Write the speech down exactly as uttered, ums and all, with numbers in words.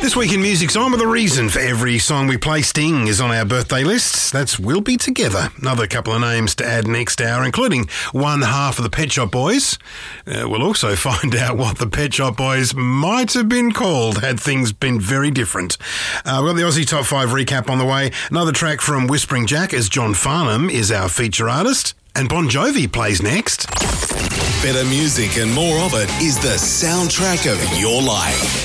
This week in music's on with a reason for every song we play. Sting is on our birthday list. That's We'll Be Together. Another couple of names to add next hour, including one half of the Pet Shop Boys. Uh, we'll also find out what the Pet Shop Boys might have been called had things been very different. Uh, we've got the Aussie Top five recap on the way. Another track from Whispering Jack as John Farnham is our feature artist. And Bon Jovi plays next. Better music and more of it is the soundtrack of your life.